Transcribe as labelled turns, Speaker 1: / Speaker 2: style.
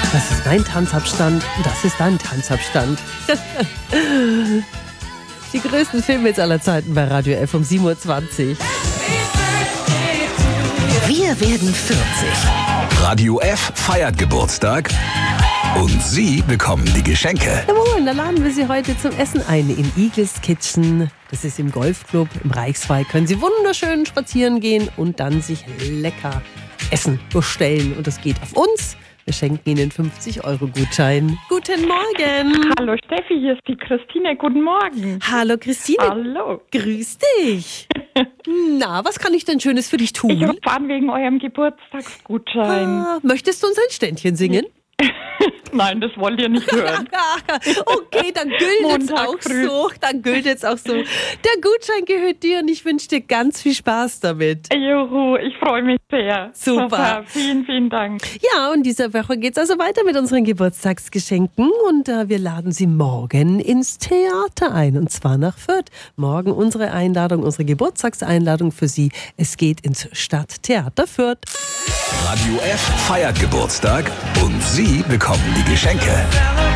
Speaker 1: Das ist mein Tanzabstand und das ist dein Tanzabstand. Die größten Filmhits aller Zeiten bei Radio F um 7.20 Uhr.
Speaker 2: Wir werden 40.
Speaker 3: Radio F feiert Geburtstag und Sie bekommen die Geschenke.
Speaker 1: Jawohl, da laden wir Sie heute zum Essen ein in Eagles Kitchen. Das ist im Golfclub im Reichswald. Können Sie wunderschön spazieren gehen und dann sich lecker Essen bestellen. Und das geht auf uns. Wir schenken Ihnen 50-Euro-Gutschein. Guten Morgen.
Speaker 4: Hallo Steffi, hier ist die Christine. Guten Morgen.
Speaker 1: Hallo Christine.
Speaker 4: Hallo.
Speaker 1: Grüß dich. Na, was kann ich denn Schönes für dich tun?
Speaker 4: Ich rufe an wegen eurem Geburtstagsgutschein.
Speaker 1: Möchtest du uns ein Ständchen singen?
Speaker 4: Nein, das wollt ihr nicht hören.
Speaker 1: Okay, dann gilt es auch so. Dann gilt es auch so. Der Gutschein gehört dir und ich wünsche dir ganz viel Spaß damit.
Speaker 4: Juhu, ich freue mich sehr.
Speaker 1: Super.
Speaker 4: Vielen, vielen Dank.
Speaker 1: Ja, und diese Woche geht es also weiter mit unseren Geburtstagsgeschenken und wir laden Sie morgen ins Theater ein und zwar nach Fürth. Morgen unsere Einladung, unsere Geburtstagseinladung für Sie. Es geht ins Stadttheater Fürth.
Speaker 3: Radio F feiert Geburtstag und Sie bekommen die Geschenke.